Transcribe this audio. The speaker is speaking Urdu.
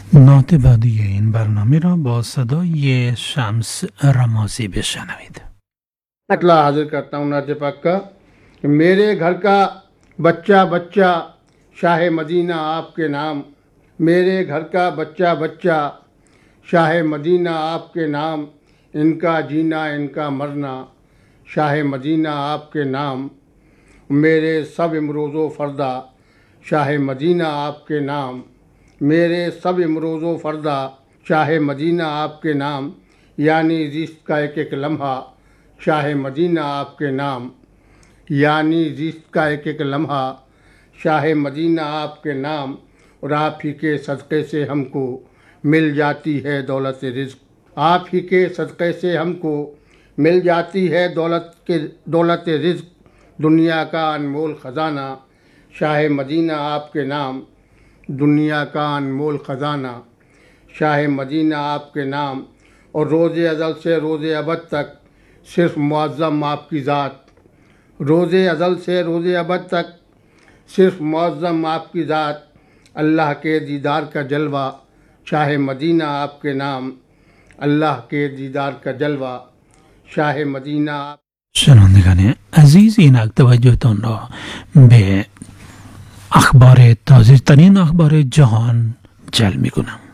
نات بعدی این برنامه را با صدای شمس رمازی بشنوید. اطلاع حاضر کرتا ہوں نعت پاک کا کہ میرے گھر کا بچہ بچہ شاہ مدینہ آپ کے نام، میرے گھر کا بچہ بچہ شاہ مدینہ آپ کے نام، ان کا جینا ان کا مرنا شاہ مدینہ آپ کے نام، میرے سب امروز و فردا شاہ مدینہ آپ کے نام، میرے سب امروز و فردا شاہ مدینہ آپ کے نام، یعنی رزق کا ایک ایک لمحہ شاہ مدینہ آپ کے نام، یعنی رزق کا ایک ایک لمحہ شاہ مدینہ آپ کے نام، اور آپ ہی کے صدقے سے ہم کو مل جاتی ہے دولت رزق، آپ ہی کے صدقے سے ہم کو مل جاتی ہے دولت رزق، دنیا کا انمول خزانہ شاہ مدینہ آپ کے نام، دنیا کا انمول خزانہ شاہ مدینہ آپ کے نام، اور روز ازل سے روز ابد تک صرف معظم آپ کی ذات، روز ازل سے روز ابد تک صرف معظم آپ کی ذات، اللہ کے دیدار کا جلوہ شاہ مدینہ آپ کے نام، اللہ کے دیدار کا جلوہ شاہ مدینہ آپ. شنوندگان عزیز، این توجهتان را به اخبار تازه ترین اخبار جهان جلب می کنم.